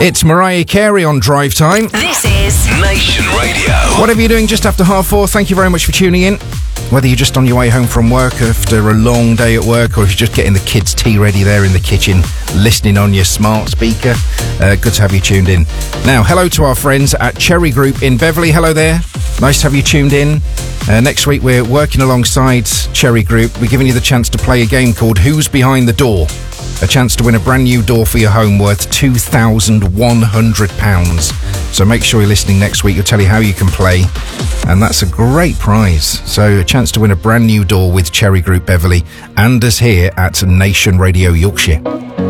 It's Mariah Carey on Drive Time. This is Nation Radio. Whatever you're doing just after 4:30, thank you very much for tuning in. Whether you're just on your way home from work after a long day at work, or if you're just getting the kids' tea ready there in the kitchen, listening on your smart speaker, good to have you tuned in. Now, hello to our friends at Cherry Group in Beverley. Hello there. Nice to have you tuned in. Next week, we're working alongside Cherry Group. We're giving you the chance to play a game called Who's Behind the Door? A chance to win a brand new door for your home worth £2,100. So make sure you're listening next week. We'll tell you how you can play. And that's a great prize. So a chance to win a brand new door with Cherry Group Beverley and us here at Nation Radio Yorkshire.